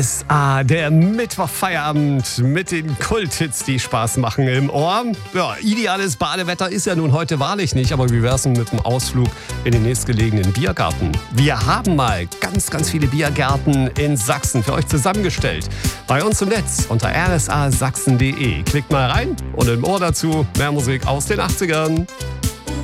RSA, der Mittwochfeierabend mit den Kulthits, die Spaß machen im Ohr. Ja, ideales Badewetter ist ja nun heute wahrlich nicht, aber wie wär's denn mit einem Ausflug in den nächstgelegenen Biergarten? Wir haben mal ganz viele Biergärten in Sachsen für euch zusammengestellt. Bei uns im Netz unter rsasachsen.de. Klickt mal rein und im Ohr dazu mehr Musik aus den 80ern.